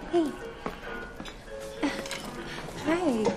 Hey. Hi.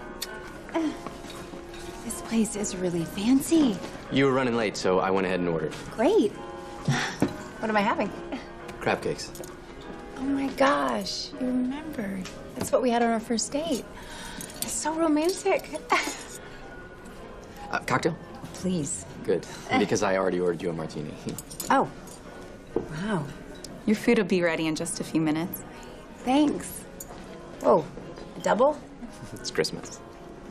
This place is really fancy. You were running late, so I went ahead and ordered. Great. What am I having? Crab cakes. Oh my gosh, you remembered. That's what we had on our first date. It's so romantic. Cocktail? Please. Good, because I already ordered you a martini. Oh. Wow. Your food will be ready in just a few minutes. Thanks. Whoa, a double? It's Christmas.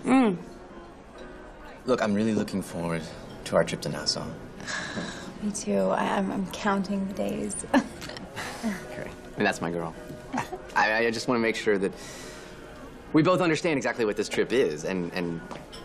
Look, I'm really looking forward to our trip to Nassau. Me too. I'm counting the days. Great. I mean, that's my girl. I just want to make sure that we both understand exactly what this trip is, and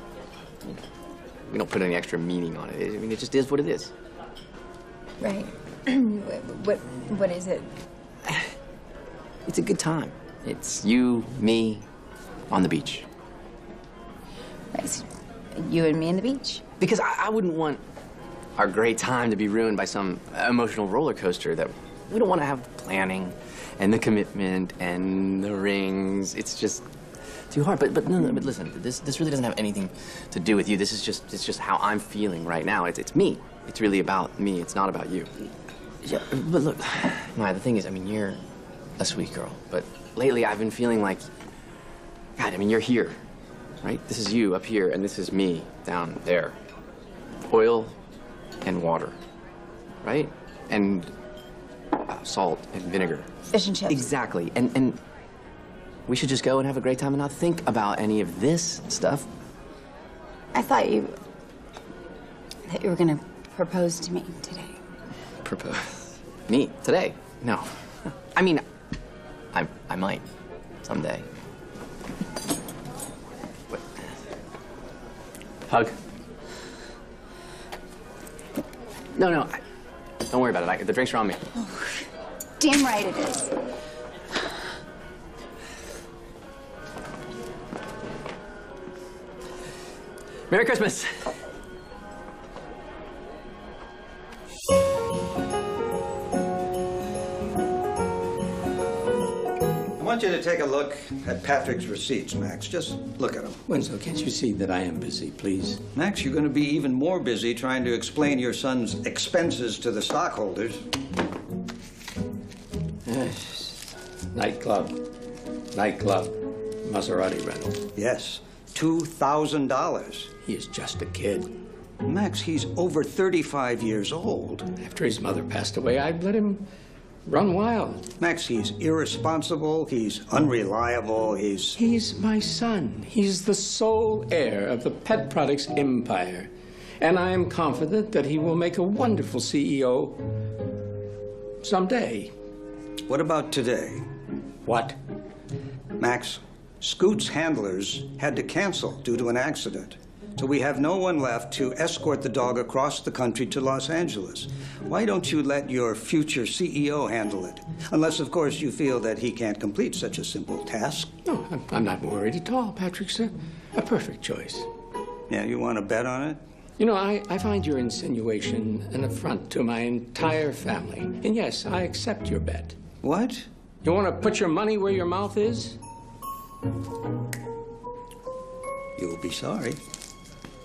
we don't put any extra meaning on it. I mean, it just is what it is. Right. What is it? It's a good time. It's you, me, on the beach. Nice. You and me on the beach? Because I wouldn't want our great time to be ruined by some emotional roller coaster that we don't want to have the planning and the commitment and the rings. It's just too hard. But listen, this really doesn't have anything to do with you. It's just how I'm feeling right now. It's me. It's really about me. It's not about you. Yeah, but look, Maya, the thing is, I mean, you're a sweet girl, but lately I've been feeling like, God, I mean, you're here, right? This is you up here, and this is me down there. Oil and water, right? And salt and vinegar. Fish and chips. Exactly. And we should just go and have a great time and not think about any of this stuff. I thought you were gonna propose to me today. Propose? Me? Today? No. I mean, I might someday. What? Hug? No. Don't worry about it. The drinks are on me. Oh, damn right it is. Merry Christmas. I want you to take a look at Patrick's receipts, Max. Just look at them. Winslow, can't you see that I am busy, please? Max, you're going to be even more busy trying to explain your son's expenses to the stockholders. Yes. Nightclub, Maserati rental. Yes, $2,000. He is just a kid. Max, he's over 35 years old. After his mother passed away, I let him run wild. Max, he's irresponsible, he's unreliable, He's my son. He's the sole heir of the pet products empire. And I am confident that he will make a wonderful CEO someday. What about today? What? Max, Scoot's handlers had to cancel due to an accident. So we have no one left to escort the dog across the country to Los Angeles. Why don't you let your future CEO handle it? Unless, of course, you feel that he can't complete such a simple task. No, I'm not worried at all. Patrick's a perfect choice. Yeah, you want to bet on it? You know, I find your insinuation an affront to my entire family. And yes, I accept your bet. What? You want to put your money where your mouth is? You'll be sorry.